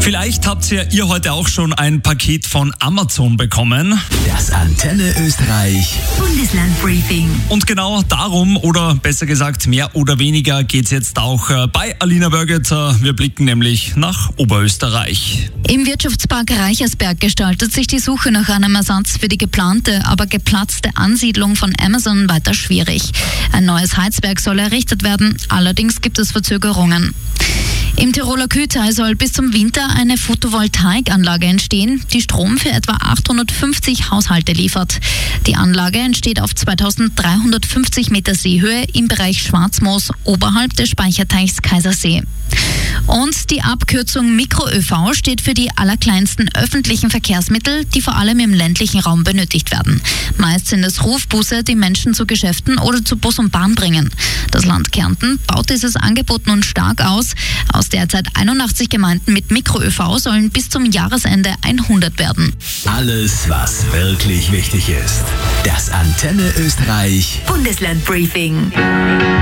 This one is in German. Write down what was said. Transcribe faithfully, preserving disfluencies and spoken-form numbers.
Vielleicht habt ihr, ihr heute auch schon ein Paket von Amazon bekommen. Das Antenne Österreich Bundesland-Briefing. Und genau darum, oder besser gesagt mehr oder weniger, geht es jetzt auch äh, bei Alina Birgit. Wir blicken nämlich nach Oberösterreich. Im Wirtschaftspark Reichersberg gestaltet sich die Suche nach einem Ersatz für die geplante, aber geplatzte Ansiedlung von Amazon weiter schwierig. Ein neues Heizwerk soll errichtet werden, allerdings gibt es Verzögerungen. Im Tiroler Kühtal soll bis zum Winter eine Photovoltaikanlage entstehen, die Strom für etwa achthundertfünfzig Haushalte liefert. Die Anlage entsteht auf zweitausenddreihundertfünfzig Meter Seehöhe im Bereich Schwarzmoos oberhalb des Speicherteichs Kaisersee. Und die Abkürzung Mikro-ÖV steht für die allerkleinsten öffentlichen Verkehrsmittel, die vor allem im ländlichen Raum benötigt werden. Meist sind es Rufbusse, die Menschen zu Geschäften oder zu Bus und Bahn bringen. Das Land Kärnten baut dieses Angebot nun stark aus. Aus derzeit einundachtzig Gemeinden mit Mikro-ÖV sollen bis zum Jahresende hundert werden. Alles, was wirklich wichtig ist. Das Antenne Österreich Bundesland-Briefing.